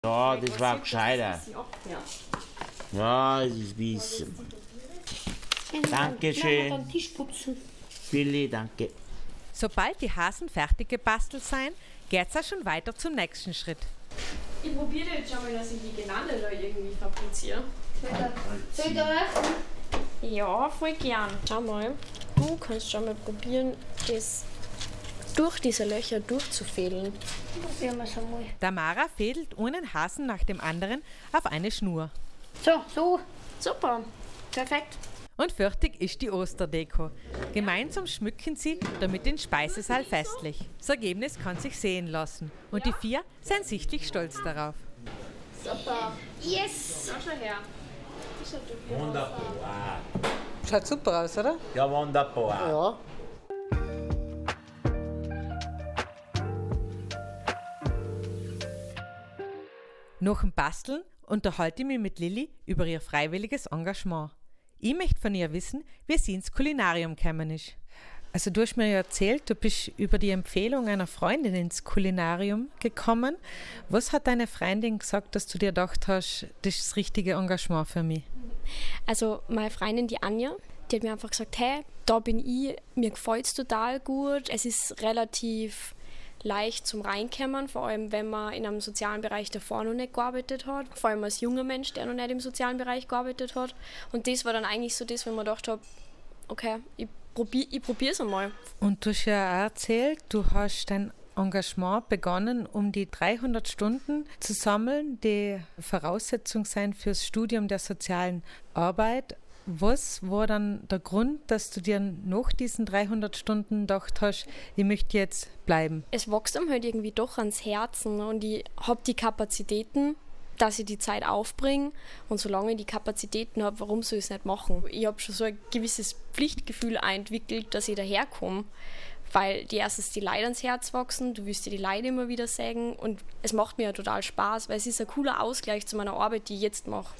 Ja, das war gescheiter. Ja, das ist wie Dankeschön. Dann Tisch putzen. Billy, danke. Sobald die Hasen fertig gebastelt sind, geht's auch schon weiter zum nächsten Schritt. Ich probiere jetzt schon mal, dass ich die Gelande da irgendwie fabriziere. Soll ich da helfen? Ja, voll gern. Schau mal, du kannst schon mal probieren, das durch diese Löcher durchzufädeln. Probieren wir es einmal. Tamara fädelt einen Hasen nach dem anderen auf eine Schnur. So. Super, perfekt. Und fertig ist die Osterdeko. Gemeinsam schmücken sie damit den Speisesaal festlich. Das Ergebnis kann sich sehen lassen. Und die 4 sind sichtlich stolz darauf. Super. Yes! Schau schon her. Wunderbar. Schaut super aus, oder? Ja, wunderbar. Ja. Nach dem Basteln unterhalte ich mich mit Lilly über ihr freiwilliges Engagement. Ich möchte von ihr wissen, wie sie ins Kulinarium gekommen ist. Also du hast mir ja erzählt, du bist über die Empfehlung einer Freundin ins Kulinarium gekommen. Was hat deine Freundin gesagt, dass du dir gedacht hast, das ist das richtige Engagement für mich? Also meine Freundin, die Anja, die hat mir einfach gesagt, hey, da bin ich, mir gefällt es total gut. Es ist relativ leicht zum Reinkommen, vor allem wenn man in einem sozialen Bereich davor noch nicht gearbeitet hat. Vor allem als junger Mensch, der noch nicht im sozialen Bereich gearbeitet hat. Und das war dann eigentlich so das, wenn man gedacht habe, okay, ich probiere es einmal. Und du hast ja auch erzählt, du hast dein Engagement begonnen, um die 300 Stunden zu sammeln, die Voraussetzung sein fürs Studium der sozialen Arbeit. Was war dann der Grund, dass du dir nach diesen 300 Stunden gedacht hast, ich möchte jetzt bleiben? Es wächst einem halt irgendwie doch ans Herzen und ich habe die Kapazitäten, dass ich die Zeit aufbringe, und solange ich die Kapazitäten habe, warum soll ich es nicht machen? Ich habe schon so ein gewisses Pflichtgefühl entwickelt, dass ich daherkomme, weil die erstens die Leute ans Herz wachsen, du willst dir die Leute immer wieder sagen und es macht mir ja total Spaß, weil es ist ein cooler Ausgleich zu meiner Arbeit, die ich jetzt mache.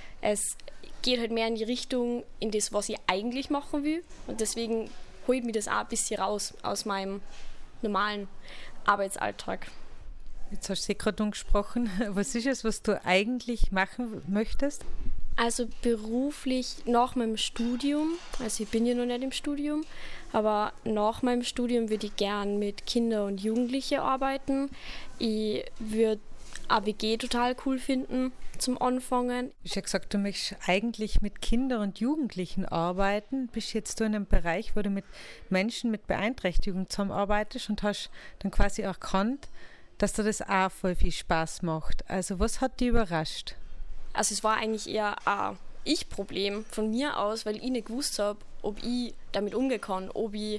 Es geht halt mehr in die Richtung, in das, was ich eigentlich machen will, und deswegen holt mich das auch ein bisschen raus aus meinem normalen Arbeitsalltag. Jetzt hast du gerade angesprochen. Was ist es, was du eigentlich machen möchtest? Also beruflich nach meinem Studium, also ich bin ja noch nicht im Studium, aber nach meinem Studium würde ich gern mit Kindern und Jugendlichen arbeiten. Ich würde AWG total cool finden zum Anfangen. Du hast ja gesagt, du möchtest eigentlich mit Kindern und Jugendlichen arbeiten. Bist jetzt du in einem Bereich, wo du mit Menschen mit Beeinträchtigung zusammenarbeitest und hast dann quasi erkannt, dass dir das auch voll viel Spaß macht. Also was hat dich überrascht? Also es war eigentlich eher ein Ich-Problem von mir aus, weil ich nicht gewusst habe, ob ich damit umgehen kann, ob ich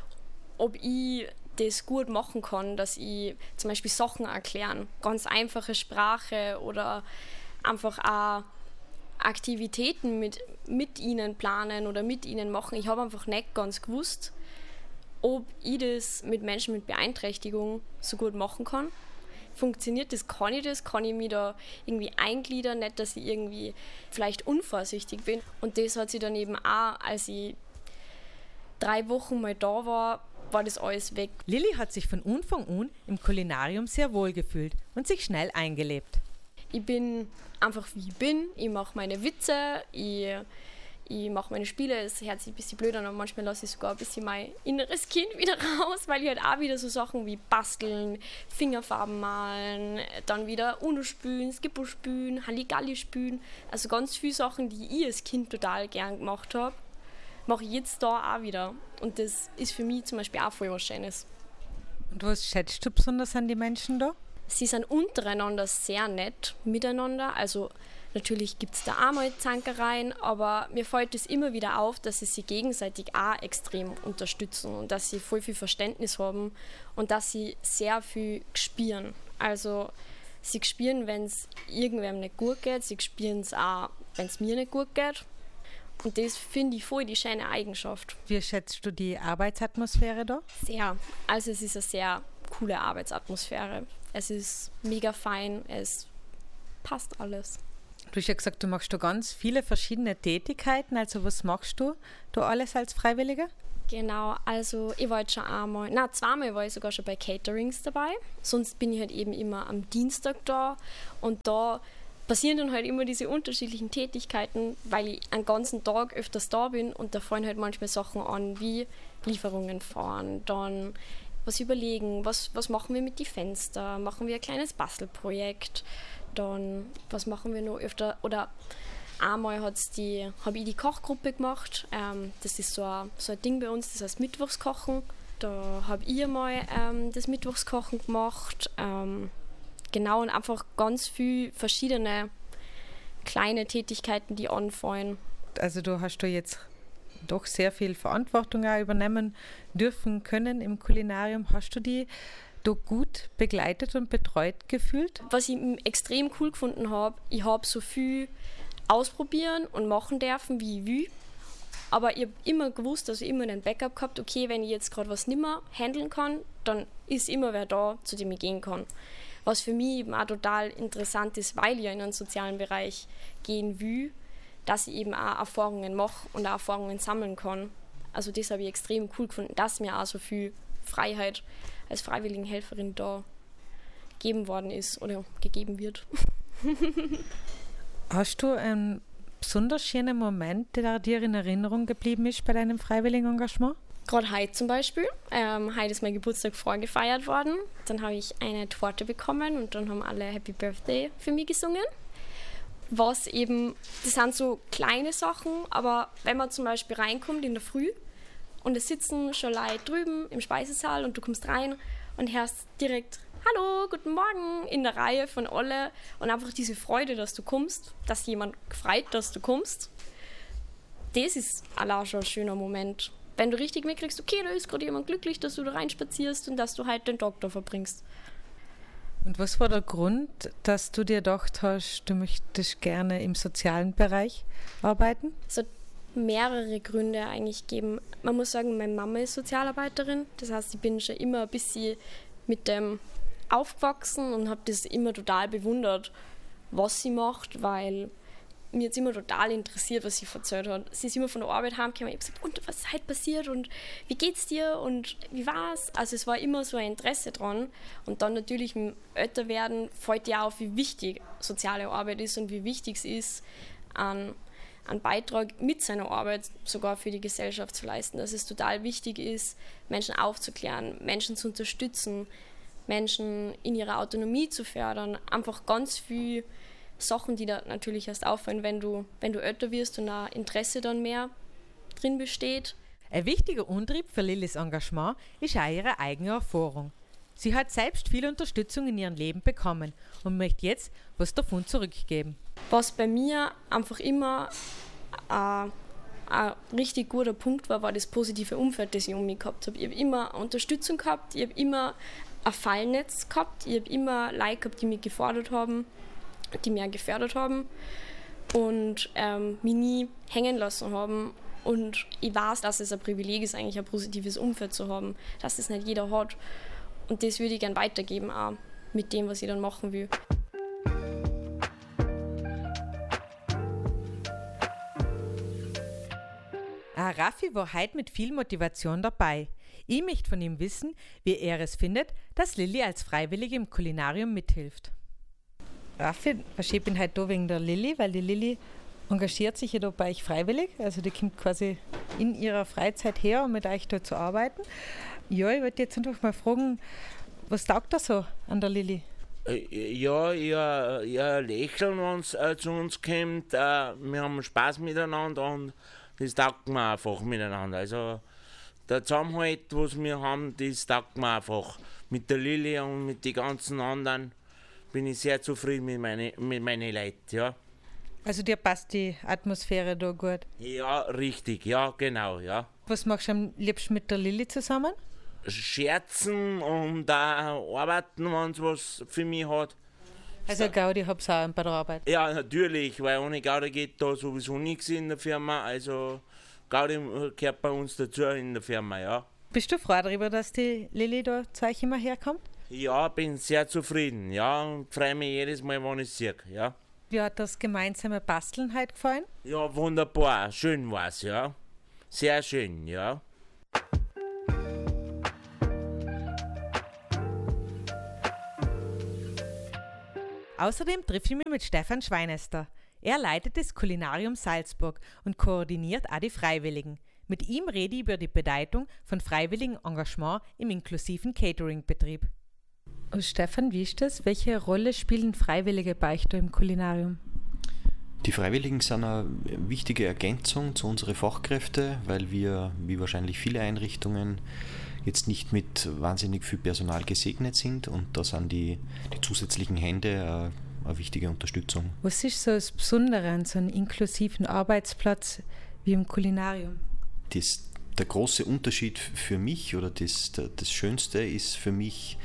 das gut machen kann, dass ich zum Beispiel Sachen erklären, ganz einfache Sprache oder einfach auch Aktivitäten mit ihnen planen oder mit ihnen machen. Ich habe einfach nicht ganz gewusst, ob ich das mit Menschen mit Beeinträchtigung so gut machen kann. Funktioniert das? Kann ich mich da irgendwie eingliedern? Nicht, dass ich irgendwie vielleicht unvorsichtig bin. Und das hat sich dann eben auch, als ich 3 Wochen mal da war das alles weg. Lilly hat sich von Anfang an im Kulinarium sehr wohl gefühlt und sich schnell eingelebt. Ich bin einfach wie ich bin. Ich mache meine Witze, ich mache meine Spiele. Es hört sich ein bisschen blöd an, aber manchmal lasse ich sogar ein bisschen mein inneres Kind wieder raus, weil ich halt auch wieder so Sachen wie basteln, Fingerfarben malen, dann wieder Uno spielen, Skippo spielen, Halligalli spielen. Also ganz viele Sachen, die ich als Kind total gern gemacht habe, mache ich jetzt da auch wieder. Und das ist für mich zum Beispiel auch voll was Schönes. Und was schätzt du besonders an die Menschen da? Sie sind untereinander sehr nett miteinander. Also natürlich gibt es da auch mal Zankereien, aber mir fällt es immer wieder auf, dass sie sich gegenseitig auch extrem unterstützen und dass sie voll viel Verständnis haben und dass sie sehr viel spüren. Also sie spüren, wenn es irgendwem nicht gut geht, sie spüren es auch, wenn es mir nicht gut geht. Und das finde ich voll die schöne Eigenschaft. Wie schätzt du die Arbeitsatmosphäre da? Sehr. Also es ist eine sehr coole Arbeitsatmosphäre. Es ist mega fein, es passt alles. Du hast ja gesagt, du machst da ganz viele verschiedene Tätigkeiten. Also was machst du da alles als Freiwilliger? Genau, also ich war jetzt schon zweimal war ich sogar schon bei Caterings dabei. Sonst bin ich halt eben immer am Dienstag da und da passieren dann halt immer diese unterschiedlichen Tätigkeiten, weil ich einen ganzen Tag öfters da bin und da fallen halt manchmal Sachen an, wie Lieferungen fahren, dann was überlegen, was machen wir mit den Fenstern, machen wir ein kleines Bastelprojekt, dann was machen wir noch öfter, oder einmal habe ich die Kochgruppe gemacht, das ist so ein Ding bei uns, das heißt Mittwochskochen, da habe ich einmal das Mittwochskochen gemacht, genau, und einfach ganz viele verschiedene kleine Tätigkeiten, die anfallen. Also du hast da jetzt doch sehr viel Verantwortung auch übernehmen dürfen können im Kulinarium. Hast du die da gut begleitet und betreut gefühlt? Was ich extrem cool gefunden habe, ich habe so viel ausprobieren und machen dürfen, wie ich will. Aber ich habe immer gewusst, also immer einen Backup gehabt, okay, wenn ich jetzt gerade was nicht mehr handeln kann, dann ist immer wer da, zu dem ich gehen kann. Was für mich eben auch total interessant ist, weil ich ja in einen sozialen Bereich gehen will, dass ich eben auch Erfahrungen mache und auch Erfahrungen sammeln kann. Also das habe ich extrem cool gefunden, dass mir auch so viel Freiheit als Freiwilligenhelferin da gegeben worden ist oder gegeben wird. Hast du einen besonders schönen Moment, der dir in Erinnerung geblieben ist bei deinem Freiwilligenengagement? Gerade heute zum Beispiel. Heute ist mein Geburtstag vorgefeiert worden. Dann habe ich eine Torte bekommen und dann haben alle Happy Birthday für mich gesungen. Das sind so kleine Sachen, aber wenn man zum Beispiel reinkommt in der Früh und es sitzen schon Leute drüben im Speisesaal und du kommst rein und hörst direkt Hallo, guten Morgen in der Reihe von alle und einfach diese Freude, dass du kommst, dass jemand freut, dass du kommst, das ist allein schon ein schöner Moment. Wenn du richtig mitkriegst, okay, da ist gerade jemand glücklich, dass du da reinspazierst und dass du halt den Tag da verbringst. Und was war der Grund, dass du dir gedacht hast, du möchtest gerne im sozialen Bereich arbeiten? Es hat mehrere Gründe eigentlich gegeben. Man muss sagen, meine Mama ist Sozialarbeiterin. Das heißt, ich bin schon immer ein bisschen mit dem aufgewachsen und habe das immer total bewundert, was sie macht, weil mir jetzt immer total interessiert, was sie erzählt hat. Sie ist immer von der Arbeit heimgekommen und ich habe gesagt, und was ist heute passiert und wie geht's dir und wie war's? Also es war immer so ein Interesse dran und dann natürlich im Älterwerden fällt ja auf, wie wichtig soziale Arbeit ist und wie wichtig es ist, einen Beitrag mit seiner Arbeit sogar für die Gesellschaft zu leisten, dass es total wichtig ist, Menschen aufzuklären, Menschen zu unterstützen, Menschen in ihrer Autonomie zu fördern, einfach ganz viel Sachen, die da natürlich erst auffallen, wenn du älter wirst und ein Interesse dann mehr drin besteht. Ein wichtiger Antrieb für Lillys Engagement ist auch ihre eigene Erfahrung. Sie hat selbst viel Unterstützung in ihrem Leben bekommen und möchte jetzt was davon zurückgeben. Was bei mir einfach immer ein richtig guter Punkt war das positive Umfeld, das ich um mich gehabt habe. Ich habe immer Unterstützung gehabt, ich habe immer ein Fallnetz gehabt, ich habe immer Leute gehabt, die mich gefordert haben, die mich auch gefördert haben und mich nie hängen lassen haben. Und ich weiß, dass es ein Privileg ist, eigentlich ein positives Umfeld zu haben, dass das nicht jeder hat. Und das würde ich gerne weitergeben, auch mit dem, was ich dann machen will. Raffi war heute mit viel Motivation dabei. Ich möchte von ihm wissen, wie er es findet, dass Lilly als Freiwillige im Kulinarium mithilft. Raffi, ich bin heute da wegen der Lilly, weil die Lilly engagiert sich ja da bei euch freiwillig. Also die kommt quasi in ihrer Freizeit her, um mit euch da zu arbeiten. Ja, ich wollte jetzt einfach mal fragen, was taugt da so an der Lilly? Ja, ihr Lächeln, wenn es zu uns kommt. Wir haben Spaß miteinander und das taugt mir einfach miteinander. Also der Zusammenhalt, was wir haben, das taugt mir einfach. Mit der Lilly und mit den ganzen anderen bin ich sehr zufrieden mit meinen Leuten, ja. Also dir passt die Atmosphäre da gut? Ja, richtig, ja, genau, ja. Was machst du am liebsten mit der Lilly zusammen? Scherzen und auch arbeiten, wenn es was für mich hat. Also Gaudi hab's auch bei der Arbeit? Ja, natürlich, weil ohne Gaudi geht da sowieso nichts in der Firma. Also Gaudi gehört bei uns dazu in der Firma, ja. Bist du froh darüber, dass die Lilly da zu euch immer herkommt? Ja, bin sehr zufrieden, ja, und freue mich jedes Mal, wenn ich sie sehe, ja. Wie hat das gemeinsame Basteln heute gefallen? Ja, wunderbar, schön war's, ja. Sehr schön, ja. Außerdem treffe ich mich mit Stefan Schweinester. Er leitet das Kulinarium Salzburg und koordiniert auch die Freiwilligen. Mit ihm rede ich über die Bedeutung von freiwilligem Engagement im inklusiven Catering-Betrieb. Oh, Stefan, wie ist das? Welche Rolle spielen Freiwillige bei euch da im Kulinarium? Die Freiwilligen sind eine wichtige Ergänzung zu unseren Fachkräften, weil wir, wie wahrscheinlich viele Einrichtungen, jetzt nicht mit wahnsinnig viel Personal gesegnet sind und da sind die zusätzlichen Hände eine wichtige Unterstützung. Was ist so das Besondere an so einem inklusiven Arbeitsplatz wie im Kulinarium? Der große Unterschied für mich oder das Schönste ist für mich,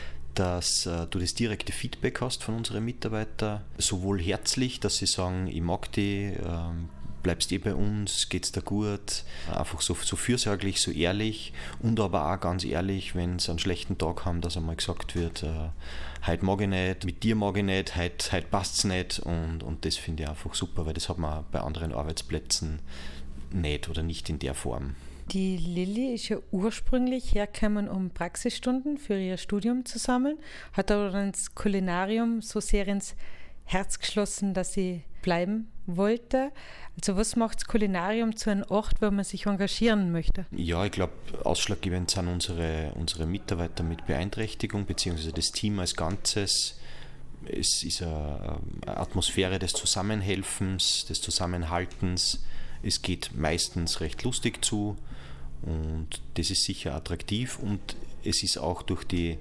dass du das direkte Feedback hast von unseren Mitarbeitern, sowohl herzlich, dass sie sagen, ich mag dich, bleibst bei uns, geht's dir gut, einfach so fürsorglich, so ehrlich und aber auch ganz ehrlich, wenn sie einen schlechten Tag haben, dass einmal gesagt wird, heute mag ich nicht, mit dir mag ich nicht, heute passt's nicht und das finde ich einfach super, weil das hat man bei anderen Arbeitsplätzen nicht oder nicht in der Form. Die Lilly ist ja ursprünglich hergekommen, um Praxisstunden für ihr Studium zu sammeln, hat aber dann das Kulinarium so sehr ins Herz geschlossen, dass sie bleiben wollte. Also was macht das Kulinarium zu einem Ort, wo man sich engagieren möchte? Ja, ich glaube, ausschlaggebend sind unsere Mitarbeiter mit Beeinträchtigung, beziehungsweise das Team als Ganzes. Es ist eine Atmosphäre des Zusammenhelfens, des Zusammenhaltens. Es geht meistens recht lustig zu und das ist sicher attraktiv und es ist auch durch die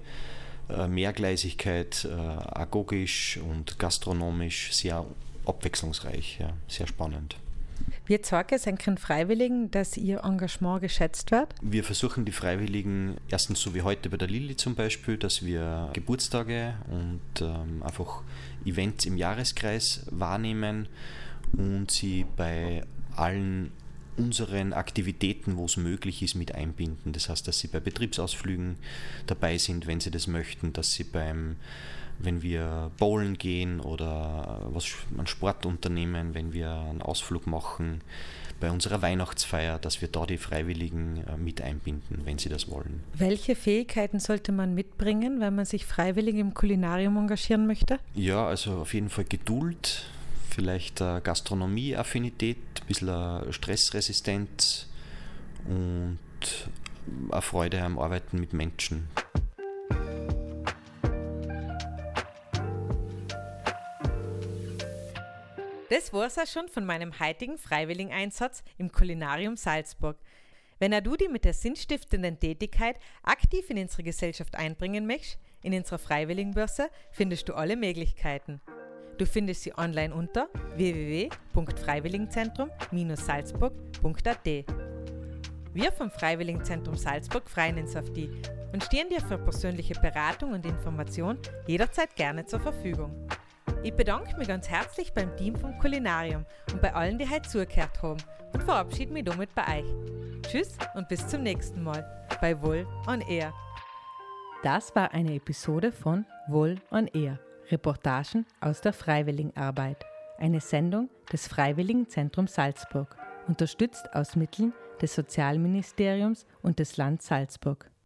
Mehrgleisigkeit agogisch und gastronomisch sehr abwechslungsreich, ja, sehr spannend. Wie zeigt es den Freiwilligen, dass ihr Engagement geschätzt wird? Wir versuchen die Freiwilligen erstens so wie heute bei der Lilly zum Beispiel, dass wir Geburtstage und einfach Events im Jahreskreis wahrnehmen und sie bei allen unseren Aktivitäten, wo es möglich ist, mit einbinden. Das heißt, dass sie bei Betriebsausflügen dabei sind, wenn sie das möchten, dass sie wenn wir bowlen gehen oder einen Sport unternehmen, wenn wir einen Ausflug machen, bei unserer Weihnachtsfeier, dass wir da die Freiwilligen mit einbinden, wenn sie das wollen. Welche Fähigkeiten sollte man mitbringen, wenn man sich freiwillig im Kulinarium engagieren möchte? Ja, also auf jeden Fall Geduld, vielleicht Gastronomie-Affinität, ein bisschen Stressresistenz und eine Freude am Arbeiten mit Menschen. Das war's auch schon von meinem heutigen Freiwilligeneinsatz im Kulinarium Salzburg. Wenn auch du dich mit der sinnstiftenden Tätigkeit aktiv in unsere Gesellschaft einbringen möchtest, in unserer Freiwilligenbörse findest du alle Möglichkeiten. Du findest sie online unter www.freiwilligenzentrum-salzburg.at. Wir vom Freiwilligenzentrum Salzburg freuen uns auf dich und stehen dir für persönliche Beratung und Information jederzeit gerne zur Verfügung. Ich bedanke mich ganz herzlich beim Team vom Kulinarium und bei allen, die heute zugehört haben und verabschiede mich damit bei euch. Tschüss und bis zum nächsten Mal bei Wohl on Air. Das war eine Episode von Wohl on Air. Reportagen aus der Freiwilligenarbeit. Eine Sendung des Freiwilligenzentrums Salzburg, unterstützt aus Mitteln des Sozialministeriums und des Landes Salzburg.